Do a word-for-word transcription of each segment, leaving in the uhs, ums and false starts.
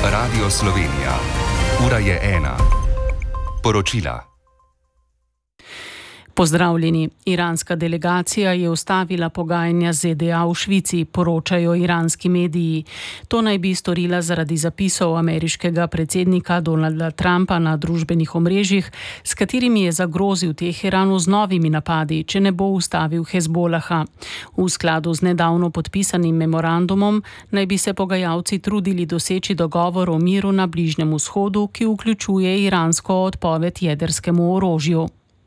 Radio Slovenija. Ura je ena. Poročila. Pozdravljeni. Iranska delegacija je ustavila pogajanja z Z D A v Švici, poročajo iranski mediji. To naj bi storila zaradi zapisov ameriškega predsednika Donalda Trumpa na družbenih omrežjih, s katerimi je zagrozil Teheranu z novimi napadi, če ne bo ustavil Hezbolaha. V skladu z nedavno podpisanim memorandumom naj bi se pogajalci trudili doseči dogovor o miru na Bližnjem vzhodu, ki vključuje iransko odpoved jedrskemu orožju.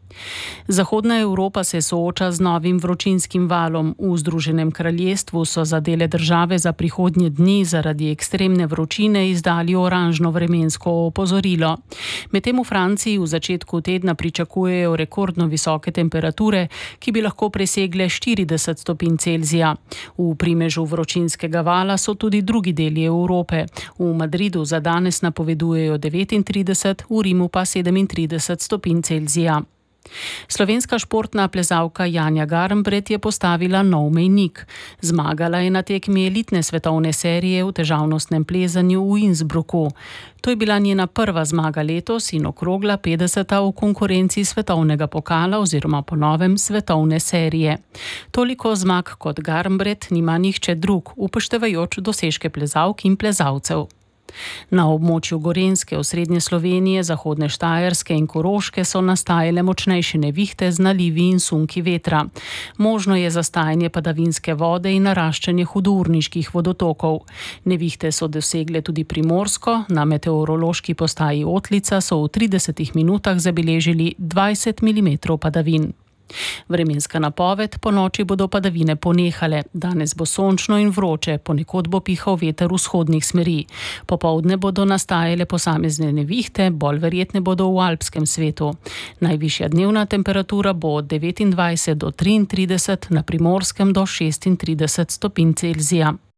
Zahodna Evropa se sooča z novim vročinskim valom. V Združenem kraljestvu so za dele države za prihodnje dni zaradi ekstremne vročine izdali oranžno vremensko opozorilo. Medtem v Franciji v začetku tedna pričakujejo rekordno visoke temperature, ki bi lahko presegle štirideset stopinj Celzija. V primežu vročinskega vala so tudi drugi deli Evrope. V Madridu za danes napovedujejo devetintrideset, v Rimu pa sedemintrideset stopinj Celzija. Slovenska športna plezalka Janja Garnbret je postavila nov mejnik. Zmagala je na tekmi elitne svetovne serije v težavnostnem plezanju v Innsbrucku. To je bila njena prva zmaga letos in okrogla petdeseta v konkurenci svetovnega pokala oziroma po novem svetovne serije. Toliko zmag kot Garnbret nima nihče drug, upoštevajoč dosežke plezalk in plezalcev. Na območju Gorenjske, osrednje Slovenije, zahodne Štajerske in Koroške so nastajale močnejše nevihte z nalivi in sunki vetra. Možno je zastajanje padavinske vode in naraščanje hudourniških vodotokov. Nevihte so dosegle tudi Primorsko, na meteorološki postaji Otlica so v tridesetih minutah zabeležili dvajset milimetrov padavin. Vremenska napoved: po noči bodo padavine ponehale. Danes bo sončno in vroče, ponekod bo pihal veter vzhodnih smeri. Popoldne bodo nastajale posamezne nevihte, bolj verjetne bodo v alpskem svetu. Najvišja dnevna temperatura bo od devetindvajset do triintrideset, na Primorskem do šestintrideset stopinj Celzija.